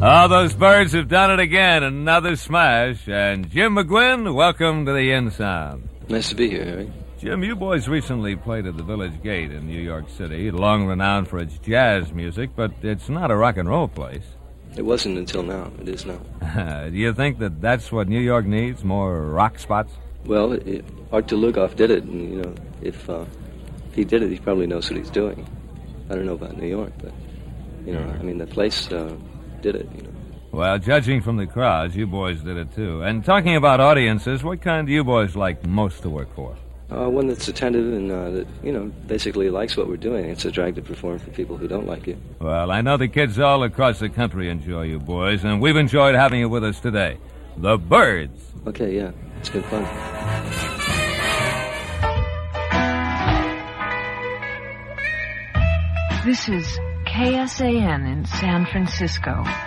Oh, those Byrds have done it again. Another smash. And Jim McGuinn, welcome to the In Sound. Nice to be here, Harry. Jim, you boys recently played at the Village Gate in New York City, long renowned for its jazz music, but it's not a rock and roll place. It wasn't until now. It is now. Do you think that that's what New York needs, more rock spots? Well, Art Dlugoff did it, and, if he did it, he probably knows what he's doing. I don't know about New York, but, the place did it, Well, judging from the crowds, you boys did it, too. And talking about audiences, what kind do you boys like most to work for? One that's attentive and, that, basically likes what we're doing. It's a drag to perform for people who don't like you. Well, I know the kids all across the country enjoy you boys, and we've enjoyed having you with us today. The Byrds. Okay, yeah. It's been fun. This is KSAN in San Francisco.